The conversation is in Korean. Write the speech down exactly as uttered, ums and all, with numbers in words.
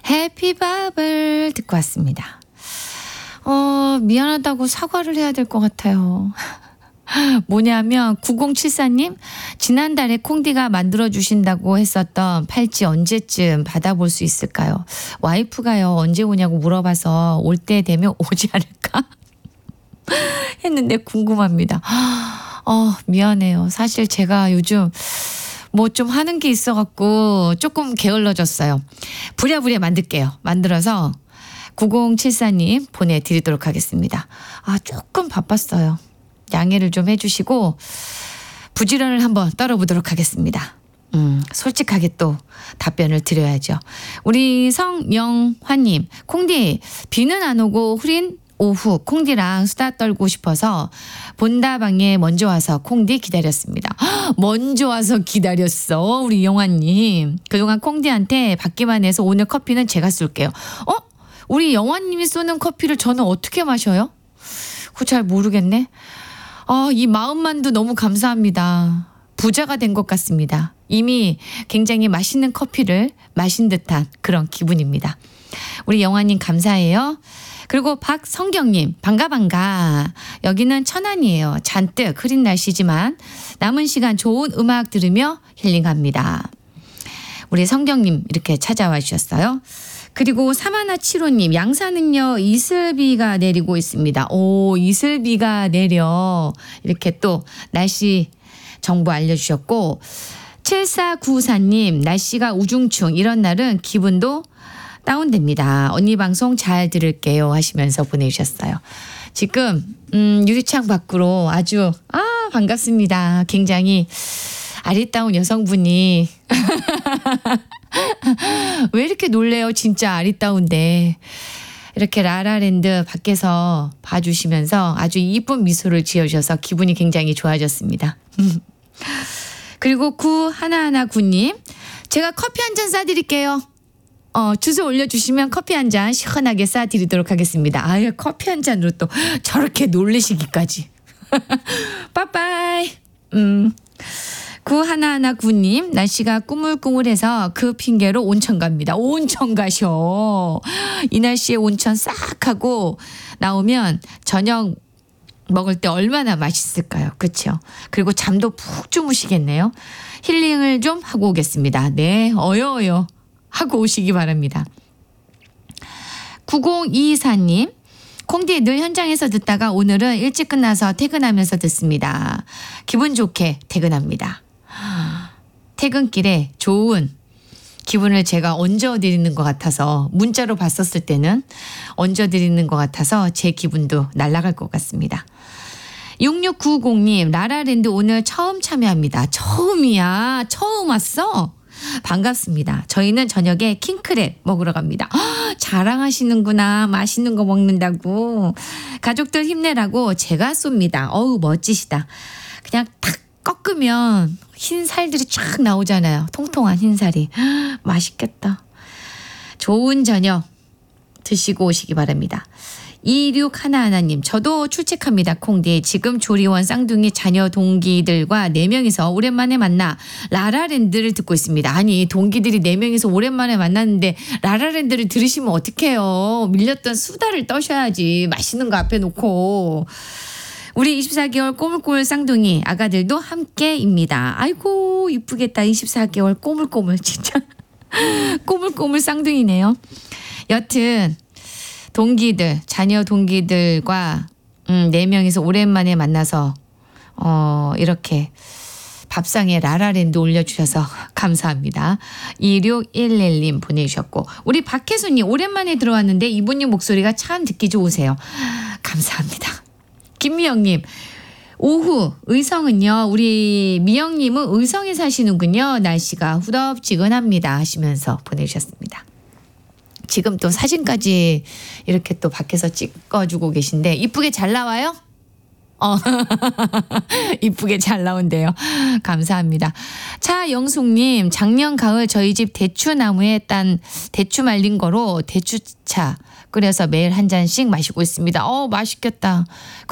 해피밥을 듣고 왔습니다. 어, 미안하다고 사과를 해야 될 것 같아요. 뭐냐면 구공칠사님 지난달에 콩디가 만들어주신다고 했었던 팔찌 언제쯤 받아볼 수 있을까요? 와이프가요 언제 오냐고 물어봐서 올 때 되면 오지 않을까? 했는데 궁금합니다. 어, 미안해요. 사실 제가 요즘 뭐 좀 하는 게 있어갖고 조금 게을러졌어요. 부랴부랴 만들게요. 만들어서 구공칠사님 보내드리도록 하겠습니다. 아, 조금 바빴어요. 양해를 좀 해주시고 부지런을 한번 떨어보도록 하겠습니다. 음, 솔직하게 또 답변을 드려야죠. 우리 성영화님, 콩디 비는 안 오고 흐린 오후 콩디랑 수다 떨고 싶어서 본다방에 먼저 와서 콩디 기다렸습니다. 헉, 먼저 와서 기다렸어 우리 영화님. 그동안 콩디한테 받기만 해서 오늘 커피는 제가 쏠게요. 어? 우리 영화님이 쏘는 커피를 저는 어떻게 마셔요? 그거 잘 모르겠네. 아, 이 마음만도 너무 감사합니다. 부자가 된 것 같습니다. 이미 굉장히 맛있는 커피를 마신 듯한 그런 기분입니다. 우리 영화님 감사해요. 그리고 박성경님 반가 반가. 여기는 천안이에요. 잔뜩 흐린 날씨지만 남은 시간 좋은 음악 들으며 힐링합니다. 우리 성경님 이렇게 찾아와 주셨어요. 그리고 사마나칠호님 양산은요 이슬비가 내리고 있습니다. 오, 이슬비가 내려 이렇게 또 날씨 정보 알려주셨고 칠사구사님 날씨가 우중충 이런 날은 기분도 다운됩니다. 언니 방송 잘 들을게요 하시면서 보내주셨어요. 지금 음, 유리창 밖으로 아주 아 반갑습니다. 굉장히 아리따운 여성분이 왜 이렇게 놀래요? 진짜 아리따운데 이렇게 라라랜드 밖에서 봐주시면서 아주 이쁜 미소를 지어주셔서 기분이 굉장히 좋아졌습니다. 그리고 구하나하나구님 제가 커피 한 잔 싸드릴게요. 어, 주소 올려주시면 커피 한 잔 시원하게 싸드리도록 하겠습니다. 아유, 커피 한 잔으로 또 저렇게 놀리시기까지. 빠빠이. 음. 구하나하나구님 날씨가 꾸물꾸물해서 그 핑계로 온천 갑니다. 온천 가셔. 이 날씨에 온천 싹 하고 나오면 저녁 먹을 때 얼마나 맛있을까요? 그렇죠? 그리고 잠도 푹 주무시겠네요. 힐링을 좀 하고 오겠습니다. 네, 어여어여 하고 오시기 바랍니다. 구공이사님 콩디 늘 현장에서 듣다가 오늘은 일찍 끝나서 퇴근하면서 듣습니다. 기분 좋게 퇴근합니다. 퇴근길에 좋은 기분을 제가 얹어드리는 것 같아서 문자로 봤었을 때는 얹어드리는 것 같아서 제 기분도 날아갈 것 같습니다. 육육구공님 라라랜드 오늘 처음 참여합니다. 처음이야. 처음 왔어? 반갑습니다. 저희는 저녁에 킹크랩 먹으러 갑니다. 허, 자랑하시는구나. 맛있는 거 먹는다고. 가족들 힘내라고 제가 쏩니다. 어우 멋지시다. 그냥 탁 꺾으면 흰 살들이 쫙 나오잖아요. 통통한 흰살이. 허, 맛있겠다. 좋은 저녁 드시고 오시기 바랍니다. 이육일님 저도 출첵합니다. 콩디 지금 조리원 쌍둥이 자녀 동기들과 네 명이서 오랜만에 만나 라라랜드를 듣고 있습니다. 아니 동기들이 네 명이서 오랜만에 만났는데 라라랜드를 들으시면 어떡해요. 밀렸던 수다를 떠셔야지. 맛있는 거 앞에 놓고. 우리 이십사 개월 꼬물꼬물 쌍둥이 아가들도 함께입니다. 아이고 이쁘겠다. 이십사 개월 꼬물꼬물 진짜 꼬물꼬물 쌍둥이네요. 여튼 동기들, 자녀 동기들과 음, 네 명이서 오랜만에 만나서 어, 이렇게 밥상에 라라랜드 올려주셔서 감사합니다. 이육일일님 보내주셨고 우리 박혜수님 오랜만에 들어왔는데 이분님 목소리가 참 듣기 좋으세요. 감사합니다. 김미영님 오후 의성은요. 우리 미영님은 의성에 사시는군요. 날씨가 후덥지근합니다 하시면서 보내주셨습니다. 지금 또 사진까지 이렇게 또 밖에서 찍어주고 계신데 이쁘게 잘 나와요? 어, 이쁘게 잘 나온대요. 감사합니다. 차영숙님 작년 가을 저희 집 대추나무에 딴 대추 말린 거로 대추차 끓여서 매일 한 잔씩 마시고 있습니다. 어 맛있겠다.